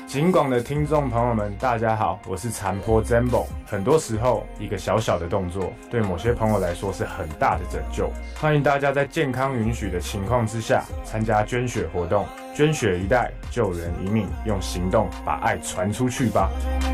警广的听众朋友们，大家好，我是残波 Zembo。很多时候，一个小小的动作，对某些朋友来说是很大的拯救。欢迎大家在健康允许的情况之下，参加捐血活动，捐血一代，救人一命，用行动把爱传出去吧。